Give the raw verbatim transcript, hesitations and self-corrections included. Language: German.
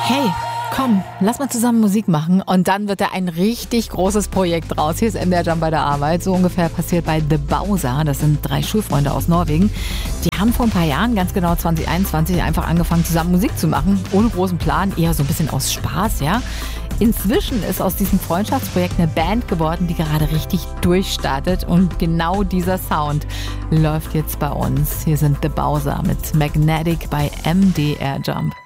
Hey, komm, lass mal zusammen Musik machen und dann wird da ein richtig großes Projekt draus. Hier ist M D R Jump bei der Arbeit. So ungefähr passiert bei The Bowser. Das sind drei Schulfreunde aus Norwegen. Die haben vor ein paar Jahren, ganz genau zwanzig einundzwanzig, einfach angefangen zusammen Musik zu machen. Ohne großen Plan, eher so ein bisschen aus Spaß, ja. Inzwischen ist aus diesem Freundschaftsprojekt eine Band geworden, die gerade richtig durchstartet. Und genau dieser Sound läuft jetzt bei uns. Hier sind The Bowser mit Magnetic bei M D R Jump.